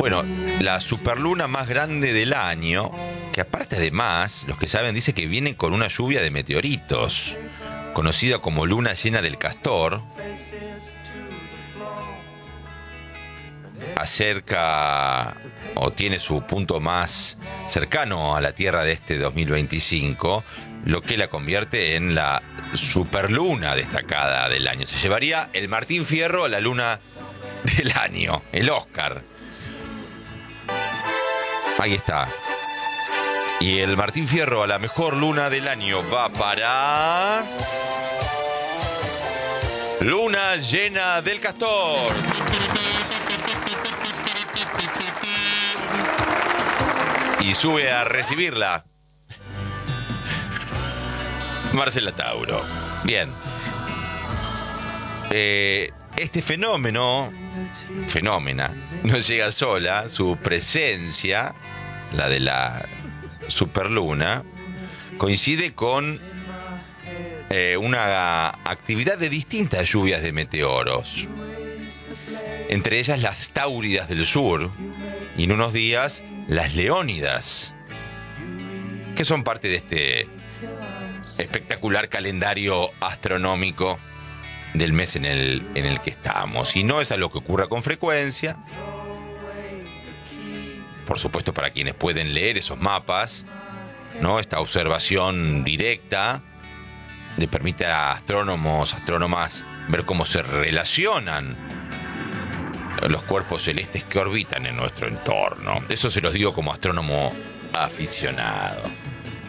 Bueno, la superluna más grande del año, que aparte además, los que saben, dice que viene con una lluvia de meteoritos, conocida como luna llena del Castor, acerca o tiene su punto más cercano a la Tierra de este 2025, lo que la convierte en la superluna destacada del año. Se llevaría el Martín Fierro a la luna del año, el Oscar. Ahí está. Y el Martín Fierro a la mejor luna del año va para... Luna llena del Castor. Y sube a recibirla Marcela Tauro. Bien. Este fenómena no llega sola. Su presencia, la de la superluna, coincide con una actividad de distintas lluvias de meteoros. Entre ellas las Táuridas del sur y en unos días las Leónidas, que son parte de este espectacular calendario astronómico del mes en el que estamos. Y no es algo que ocurra con frecuencia. Por supuesto, para quienes pueden leer esos mapas, ¿no? Esta observación directa le permite a astrónomas ver cómo se relacionan los cuerpos celestes que orbitan en nuestro entorno. Eso se los digo como astrónomo aficionado.